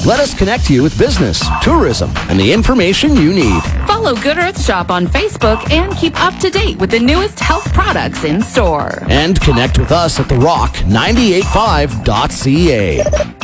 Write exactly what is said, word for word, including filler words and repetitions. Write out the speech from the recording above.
Let us connect you with business, tourism, and the information you need. Follow Good Earth Shop on Facebook and keep up to date with the newest health products in store. And connect with us at the rock nine eight five dot c a.